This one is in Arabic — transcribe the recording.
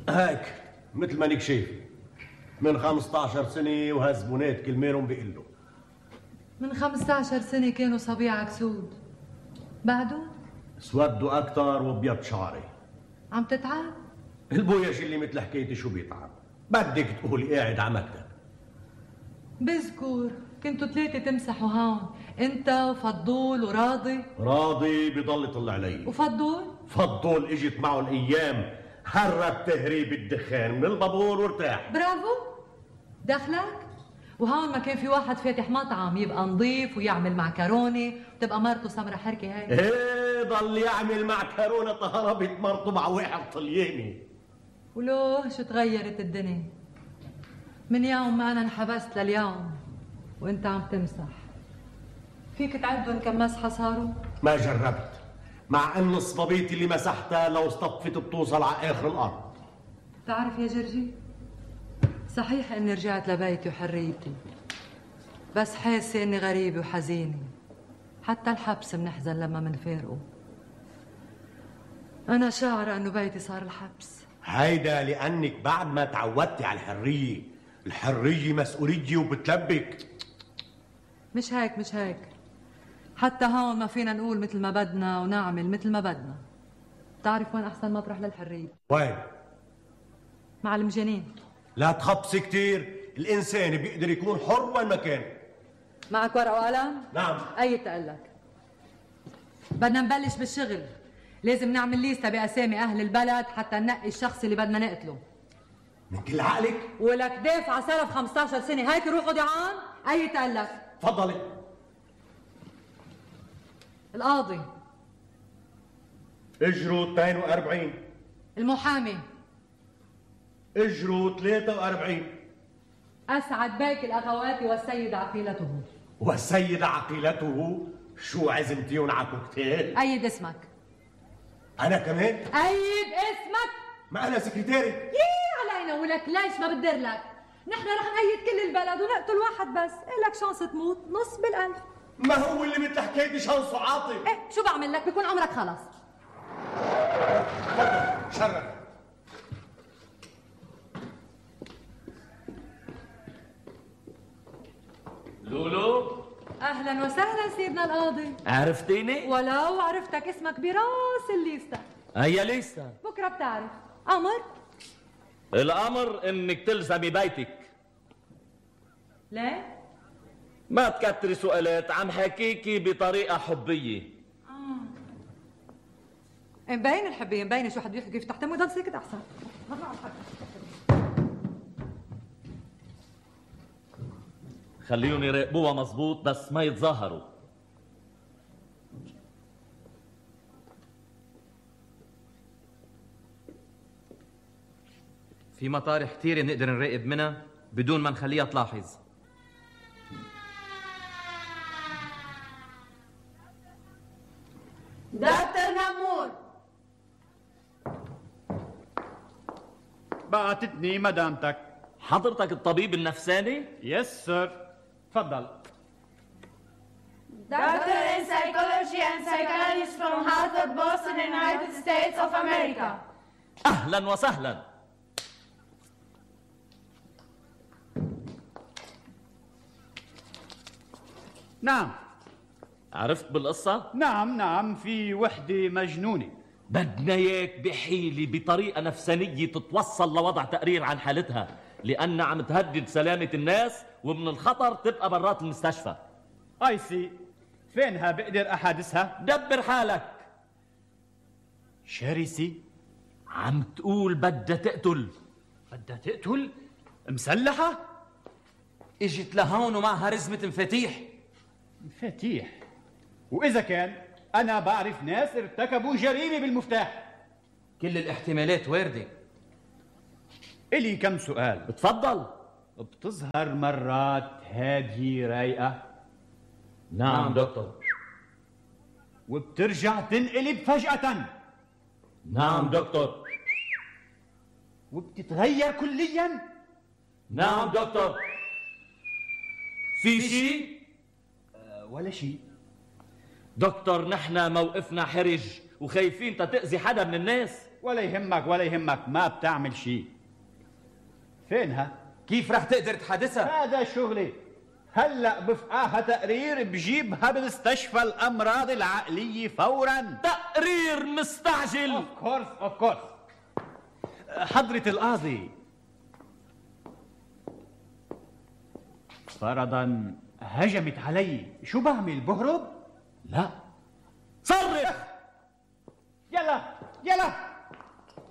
هيك مثل ما انك شايف من 15 سنة وهالزبونات كل مالهم بيقلوا. من 15 سنة كانوا صبيعك سود، بعدهم سودوا أكتر وبيض شعري. عم تتعب؟ البويش اللي مثل حكايتي شو بيتعب؟ بدك تقولي قاعد على مكتب. بذكر كنتوا ثلاثة تمسحوا هون، انت وفضول وراضي. راضي بضل يطلع علي. وفضول؟ فضول اجت معه الايام هرب تهريب الدخان من البابور وارتاح. برافو، دخلك؟ وهون ما كان في واحد فاتح مطعم يبقى نظيف ويعمل معكرونة وتبقى مرته سمرة حركة هاي. ايه ضل يعمل معكرونة هربت مرته مع واحد طلياني. ولو شو تغيرت الدنيا من يوم ما انا انحبست لليوم وانت عم تمسح. فيك تعدهم كم مسحة صاروا؟ ما جربت، مع ان الصبابيط اللي مسحتها لو اصطفت بتوصل على اخر الارض. بتعرف يا جرجي، صحيح اني رجعت لبيتي وحريتي، بس حاسة اني غريبة وحزينة. حتى الحبس بنحزن لما منفارقه. انا شاعرة انه بيتي صار الحبس. هيدا لانك بعد ما تعودتي على الحرية. الحرية مسؤولية وبتلبك. مش هيك حتى هون ما فينا نقول مثل ما بدنا ونعمل مثل ما بدنا. بتعرف وين احسن مطرح للحرية؟ وين؟ مع المجانين. لا تخبصي كتير، الانسان بيقدر يكون حر وين ما كان. معك ورقة وقلم؟ نعم. اي تقلك. بدنا نبلش بالشغل. لازم نعمل ليستا باسامي اهل البلد حتى ننقي الشخص اللي بدنا نقتله. من كل عقلك؟ ولك دافع سلف 15 سنة، هيك روحوا دعان. اي تقلك؟ تفضلي. القاضي. اجروا 42. المحامي. اجروا 43. اسعد بيك الاخوات والسيد عقيلته. والسيد عقيلته؟ شو عزمتيهم على كوكتيل؟ ايد اسمك. انا كمان؟ ايد اسمك. ما انا سكرتيري. يي علينا، ولك ليش ما بدر لك؟ نحن رح نأيد كل البلد ونقتل واحد بس، إلك شانس تموت نص بالألف. ما هو اللي مثل حكايتي شانسه عاطي. ايه شو بعمل لك؟ بيكون عمرك خلص. شرف. لولو، اهلا وسهلا سيدنا القاضي. عرفتيني؟ ولو عرفتك اسمك براس الليسته. هيا ليستا. بكره بتعرف. امر؟ الامر انك تلزمي بيتك. ليه؟ ما تكتري سؤالات، عم حكيكي بطريقه حبيه. مبين الحبيه، مبين شو حد يحكي يفتح تمه ويضل ساكت احسن. خليهم يراقبوها مزبوط بس ما يتظاهروا. في مطارح كتير نقدر نراقب منها بدون ما نخليها تلاحظ. دكتور نمور. بعتتني مدامتك. حضرتك الطبيب النفساني؟ يس سر. تفضل. Doctor in psychology and psychologist from Harvard, Boston, United States of America. اهلا وسهلا. نعم. عرفت بالقصة؟ نعم في وحدة مجنونة. بدنا اياك بحيلة بطريقة نفسانية تتوصل لوضع تقرير عن حالتها، لأنها عم تهدد سلامة الناس ومن الخطر تبقى برات المستشفى. اي سي. فينها بقدر احادثها؟ دبر حالك. شرسة. عم تقول بدها تقتل. بدها تقتل؟ مسلحة؟ اجت لهون ومعها رزمة مفاتيح. مفاتيح؟ وإذا كان أنا بعرف ناس ارتكبوا جريمة بالمفتاح. كل الاحتمالات واردة. إلي كم سؤال. بتفضل. بتظهر مرات هذه رايقة؟ نعم دكتور. وبترجع تنقلب فجأة؟ نعم دكتور. وبتتغير كليا؟ نعم دكتور. في شيء؟ ولا شيء. دكتور نحن موقفنا حرج وخايفين تأذي حدا من الناس. ولا يهمك ولا يهمك، ما بتعمل شيء. فينها؟ كيف رح تقدر تحدثها؟ هذا شغلي. هلا بفقعها تقرير بجيبها بمستشفى الامراض العقليه فورا. تقرير مستعجل. اوف كورس. حضرة القاضي، فرضا هجمت علي، شو بعمل؟ بهرب؟ لا، صرخ. يلا